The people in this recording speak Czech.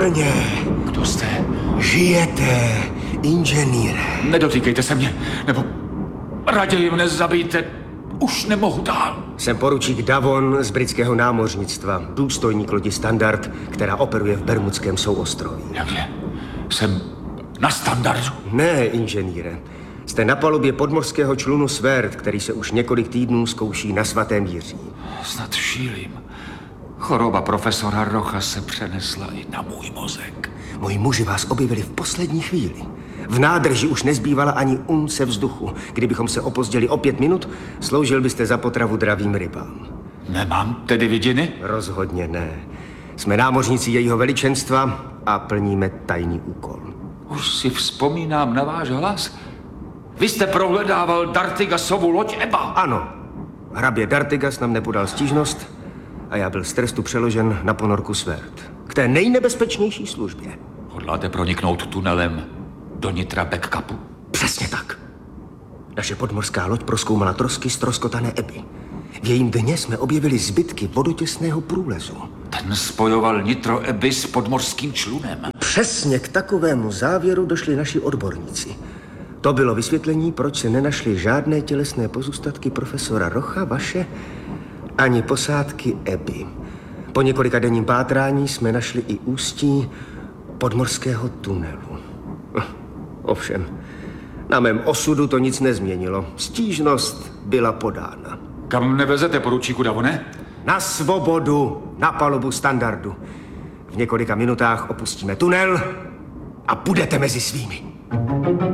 Výborně. Kdo jste? Žijete, inženýre. Nedotýkejte se mě, nebo raději mne zabijte. Už nemohu dál. Jsem poručík Davon z britského námořnictva, důstojník lodi Standard, která operuje v Bermudském souostroví. Jakže? Jsem na Standardu? Ne, inženýre. Jste na palubě podmořského člunu Sverd, který se už několik týdnů zkouší na Svatém Jiří. Snad šílím. Choroba profesora Rocha se přenesla i na můj mozek. Moji muži vás objevili v poslední chvíli. V nádrži už nezbývala ani unce vzduchu. Kdybychom se opozdili o 5 minut, sloužil byste za potravu dravým rybám. Nemám tedy vidiny? Rozhodně ne. Jsme námořníci jejího veličenstva a plníme tajný úkol. Už si vzpomínám na váš hlas. Vy jste prohledával Dartigasovu loď Eba. Ano. Hrabě Dartigas nám nepodal stížnost a já byl z trestu přeložen na ponorku Sverd. K té nejnebezpečnější službě. Hodláte proniknout tunelem do nitra Backcapu? Přesně tak. Naše podmořská loď prozkoumala trosky ztroskotané Eby. V jejím dně jsme objevili zbytky vodotěsného průlezu. Ten spojoval nitro Eby s podmořským člunem. Přesně k takovému závěru došli naši odborníci. To bylo vysvětlení, proč se nenašly žádné tělesné pozůstatky profesora Rocha, vaše, ani posádky Eby. Po několika denním pátrání jsme našli i ústí podmořského tunelu. Ovšem, na mém osudu to nic nezměnilo. Stížnost byla podána. Kam mne vezete, poručíku Davone? Na svobodu, na palubu Standardu. V několika minutách opustíme tunel a budete mezi svými.